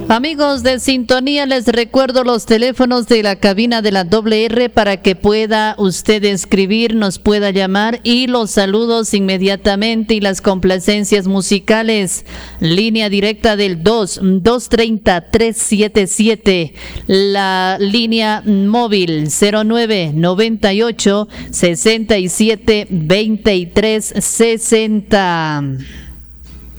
Amigos de Sintonía, les recuerdo los teléfonos de la cabina de la WR para que pueda usted escribir, nos pueda llamar, y los saludos inmediatamente y las complacencias musicales. Línea directa del 230-377, la línea móvil 0998 67 23 60.